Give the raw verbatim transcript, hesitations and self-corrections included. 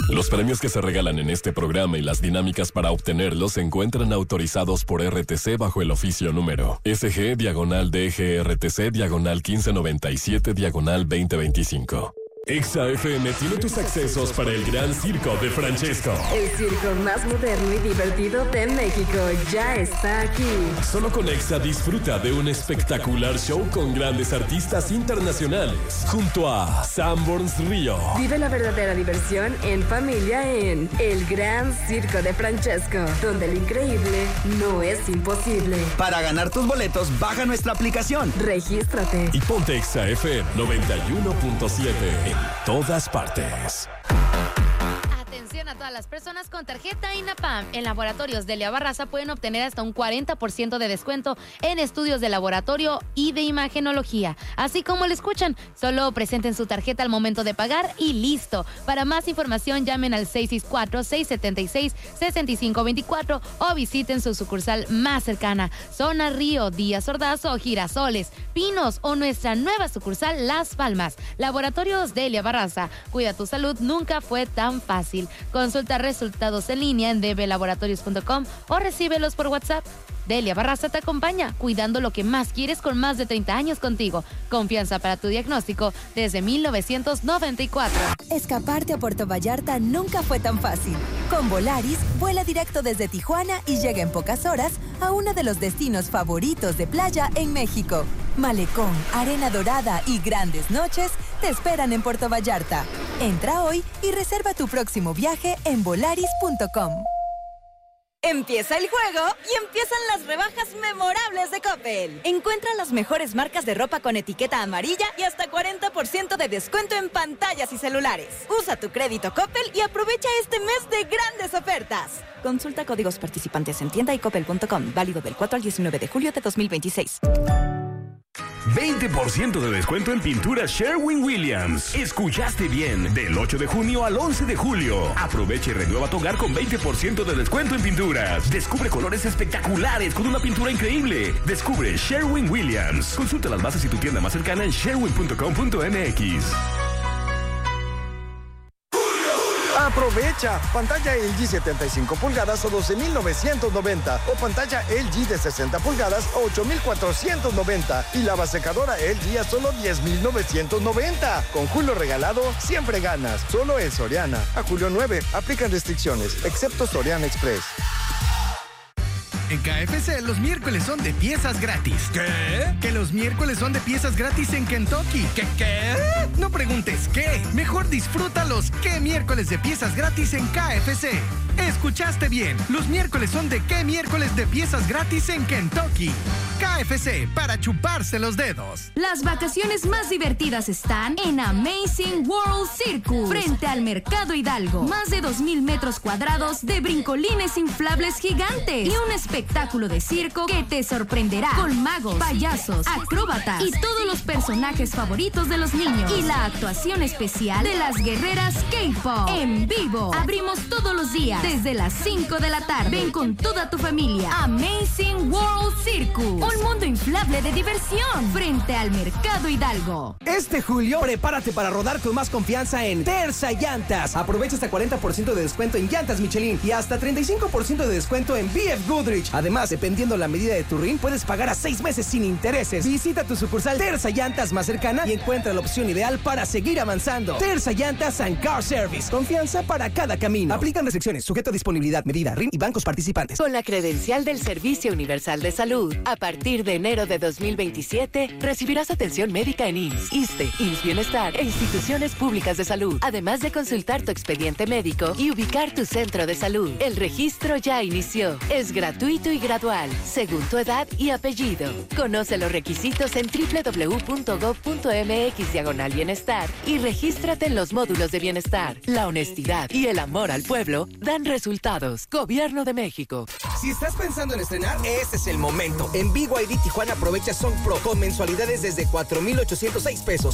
Los premios que se regalan en este programa y las dinámicas para obtenerlos se encuentran autorizados por R T C bajo el oficio número S G diagonal D G R T C diagonal quince noventa y siete diagonal veinte veinticinco. Exa F M tiene tus accesos para el Gran Circo de Francesco. El circo más moderno y divertido de México ya está aquí. Solo con Exa disfruta de un espectacular show con grandes artistas internacionales. Junto a Sanborns Río. Vive la verdadera diversión en familia en El Gran Circo de Francesco, donde lo increíble no es imposible. Para ganar tus boletos, baja nuestra aplicación. Regístrate. Y ponte Exa F M noventa y uno punto siete. En todas partes. Atención a todas las personas con tarjeta INAPAM. En Laboratorios Delia Barraza pueden obtener hasta un cuarenta por ciento de descuento en estudios de laboratorio y de imagenología. Así como lo escuchan, solo presenten su tarjeta al momento de pagar y listo. Para más información, llamen al seis seis cuatro, seis siete seis, seis cinco dos cuatro o visiten su sucursal más cercana. Zona Río, Díaz Ordaz o Girasoles, Pinos o nuestra nueva sucursal Las Palmas. Laboratorios Delia Barraza. Cuida tu salud, nunca fue tan fácil. Consulta resultados en línea en d b laboratorios punto com o recíbelos por WhatsApp. Delia Barraza te acompaña, cuidando lo que más quieres con más de treinta años contigo. Confianza para tu diagnóstico desde mil novecientos noventa y cuatro. Escaparte a Puerto Vallarta nunca fue tan fácil. Con Volaris, vuela directo desde Tijuana y llega en pocas horas a uno de los destinos favoritos de playa en México. Malecón, arena dorada y grandes noches te esperan en Puerto Vallarta. Entra hoy y reserva tu próximo viaje en volaris punto com. Empieza el juego y empiezan las rebajas memorables de Coppel. Encuentra las mejores marcas de ropa con etiqueta amarilla y hasta cuarenta por ciento de descuento en pantallas y celulares. Usa tu crédito Coppel y aprovecha este mes de grandes ofertas. Consulta códigos participantes en tienda y coppel punto com. Válido del cuatro al diecinueve de julio de dos mil veintiséis. veinte por ciento de descuento en pintura Sherwin-Williams. Escuchaste bien. Del ocho de junio al once de julio. Aprovecha y renueva tu hogar con veinte por ciento de descuento en pinturas. Descubre colores espectaculares con una pintura increíble. Descubre Sherwin-Williams. Consulta las bases y tu tienda más cercana en sherwin punto com punto m x. Aprovecha pantalla L G setenta y cinco pulgadas a doce mil novecientos noventa o pantalla L G de sesenta pulgadas a ocho mil cuatrocientos noventa y lava secadora L G a solo diez mil novecientos noventa. Con Julio regalado siempre ganas. Solo en Soriana. A julio nueve aplican restricciones, excepto Soriana Express. En K F C los miércoles son de piezas gratis. ¿Qué? Que los miércoles son de piezas gratis en Kentucky. ¿Qué qué? No preguntes qué. Mejor disfruta los qué miércoles de piezas gratis en K F C. Escuchaste bien. Los miércoles son de qué miércoles de piezas gratis en Kentucky. K F C, para chuparse los dedos. Las vacaciones más divertidas están en Amazing World Circus, frente al Mercado Hidalgo. Más de dos mil metros cuadrados de brincolines inflables gigantes y un espectáculo de circo que te sorprenderá, con magos, payasos, acróbatas y todos los personajes favoritos de los niños. Y la actuación especial de las guerreras K-pop en vivo. Abrimos todos los días desde las cinco de la tarde. Ven con toda tu familia. Amazing World Circus, un mundo inflable de diversión frente al Mercado Hidalgo. Este julio, prepárate para rodar con más confianza en Terza Llantas. Aprovecha hasta cuarenta por ciento de descuento en llantas Michelin y hasta treinta y cinco por ciento de descuento en B F Goodrich. Además, dependiendo la medida de tu R I N, puedes pagar a seis meses sin intereses. Visita tu sucursal Terza Llantas más cercana y encuentra la opción ideal para seguir avanzando. Terza Llantas and Car Service. Confianza para cada camino. Aplican restricciones, sujeto a disponibilidad, medida, R I N y bancos participantes. Con la credencial del Servicio Universal de Salud, a partir de enero de dos mil veintisiete, recibirás atención médica en I M S S, ISSSTE, I M S S Bienestar e instituciones públicas de salud, además de consultar tu expediente médico y ubicar tu centro de salud. El registro ya inició. Es gratuito y gradual, según tu edad y apellido. Conoce los requisitos en doble u doble u doble u punto gob punto m x diagonal bienestar y regístrate en los módulos de bienestar. La honestidad y el amor al pueblo dan resultados. Gobierno de México. Si estás pensando en estrenar, este es el momento. En B Y D Tijuana aprovecha Song Pro con mensualidades desde cuatro mil ochocientos seis pesos.